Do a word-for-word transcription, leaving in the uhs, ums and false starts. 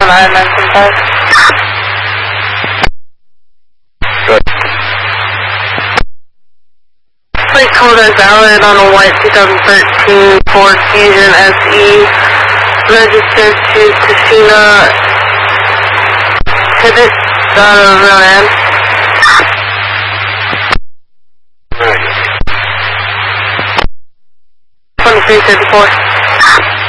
seven nine nine seven five. Good. Placeholder is valid on a white two thousand thirteen Ford Fusion S E. Registered to Casino Pivot, uh, Rowan. Nice. twenty-three thirty-four.